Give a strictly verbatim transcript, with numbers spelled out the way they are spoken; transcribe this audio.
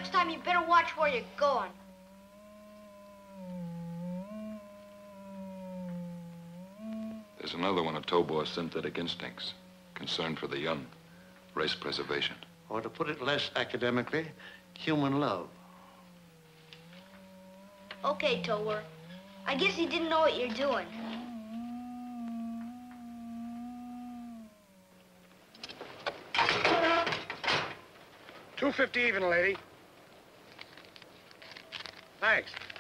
next time you better watch where you're going. There's another one of Tobor's synthetic instincts. Concern for the young. Race preservation. Or to put it less academically, human love. Okay, Tobor. I guess you didn't know what you're doing. Two fifty even, lady. Thanks.